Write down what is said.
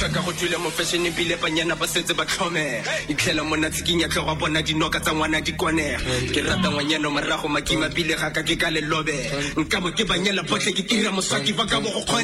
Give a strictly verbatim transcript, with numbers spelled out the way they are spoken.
ka go tshwile mo fashion e bile banyana ba setse ba tlhome ikgela mona tsikinya ka go bona dinoka tsa ngwana di konega ke rata ngwanyana marago makima bile ga ka ke ka le lobe nka bo ke banyela botle ke tira moswaki ba ka bo go